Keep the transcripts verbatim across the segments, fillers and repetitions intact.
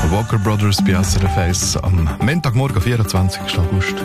Walker Brothers bei S R F eins am Montagmorgen, vierundzwanzigsten August.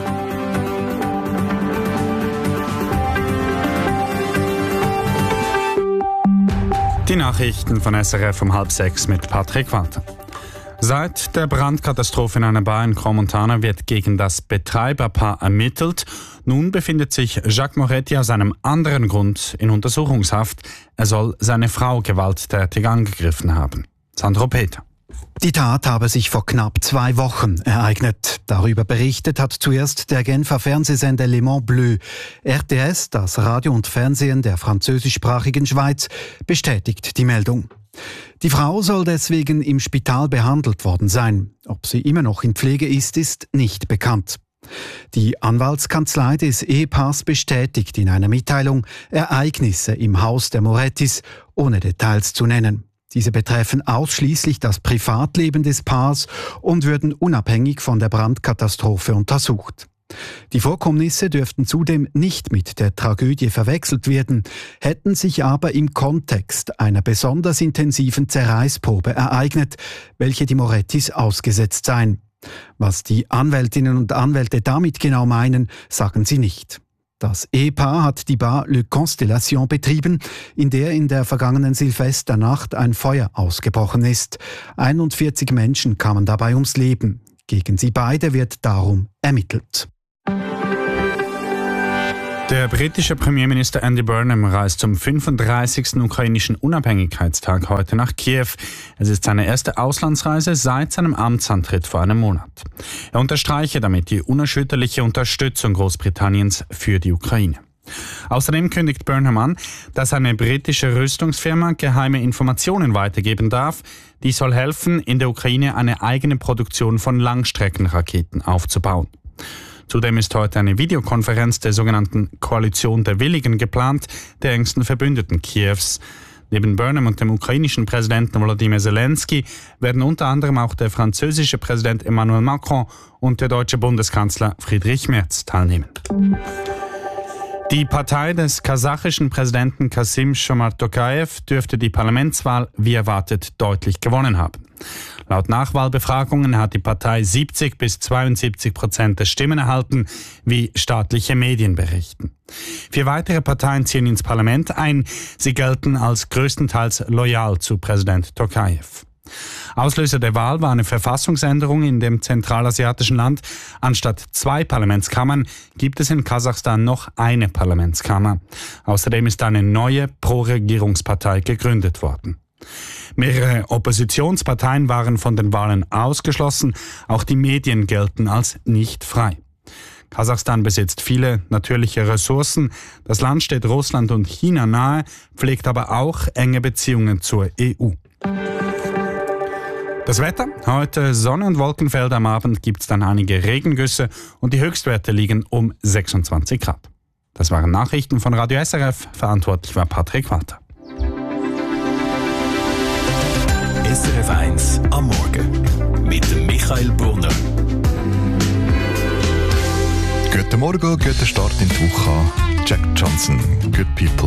Die Nachrichten von S R F um halb sechs mit Patrick Walter. Seit der Brandkatastrophe in einer Bar in Crans-Montana wird gegen das Betreiberpaar ermittelt. Nun befindet sich Jacques Moretti aus einem anderen Grund in Untersuchungshaft. Er soll seine Frau gewalttätig angegriffen haben. Sandro Peter. Die Tat habe sich vor knapp zwei Wochen ereignet. Darüber berichtet hat zuerst der Genfer Fernsehsender Le Mans Bleu. R T S, das Radio und Fernsehen der französischsprachigen Schweiz, bestätigt die Meldung. Die Frau soll deswegen im Spital behandelt worden sein. Ob sie immer noch in Pflege ist, ist nicht bekannt. Die Anwaltskanzlei des Ehepaars bestätigt in einer Mitteilung Ereignisse im Haus der Morettis, ohne Details zu nennen. Diese betreffen ausschließlich das Privatleben des Paars und würden unabhängig von der Brandkatastrophe untersucht. Die Vorkommnisse dürften zudem nicht mit der Tragödie verwechselt werden, hätten sich aber im Kontext einer besonders intensiven Zerreißprobe ereignet, welche die Morettis ausgesetzt seien. Was die Anwältinnen und Anwälte damit genau meinen, sagen sie nicht. Das Ehepaar hat die Bar Le Constellation betrieben, in der in der vergangenen Silvesternacht ein Feuer ausgebrochen ist. einundvierzig Menschen kamen dabei ums Leben. Gegen sie beide wird darum ermittelt. Der britische Premierminister Andy Burnham reist zum fünfunddreißigsten ukrainischen Unabhängigkeitstag heute nach Kiew. Es ist seine erste Auslandsreise seit seinem Amtsantritt vor einem Monat. Er unterstreiche damit die unerschütterliche Unterstützung Großbritanniens für die Ukraine. Außerdem kündigt Burnham an, dass eine britische Rüstungsfirma geheime Informationen weitergeben darf. Die soll helfen, in der Ukraine eine eigene Produktion von Langstreckenraketen aufzubauen. Zudem ist heute eine Videokonferenz der sogenannten Koalition der Willigen geplant, der engsten Verbündeten Kiews. Neben Burnham und dem ukrainischen Präsidenten Volodymyr Zelensky werden unter anderem auch der französische Präsident Emmanuel Macron und der deutsche Bundeskanzler Friedrich Merz teilnehmen. Die Partei des kasachischen Präsidenten Kassym-Jomart Tokayev dürfte die Parlamentswahl wie erwartet deutlich gewonnen haben. Laut Nachwahlbefragungen hat die Partei siebzig bis zweiundsiebzig Prozent der Stimmen erhalten, wie staatliche Medien berichten. Vier weitere Parteien ziehen ins Parlament ein. Sie gelten als größtenteils loyal zu Präsident Tokayev. Auslöser der Wahl war eine Verfassungsänderung in dem zentralasiatischen Land. Anstatt zwei Parlamentskammern gibt es in Kasachstan noch eine Parlamentskammer. Außerdem ist eine neue Pro-Regierungspartei gegründet worden. Mehrere Oppositionsparteien waren von den Wahlen ausgeschlossen. Auch die Medien gelten als nicht frei. Kasachstan besitzt viele natürliche Ressourcen. Das Land steht Russland und China nahe, pflegt aber auch enge Beziehungen zur E U. Das Wetter? Heute Sonne und Wolkenfelder. Am Abend gibt es dann einige Regengüsse und die Höchstwerte liegen um sechsundzwanzig Grad. Das waren Nachrichten von Radio S R F. Verantwortlich war Patrick Walter. S R F eins am Morgen mit dem Michael Brunner. Guten Morgen, guten Start in die Woche. Jack Johnson, Good People.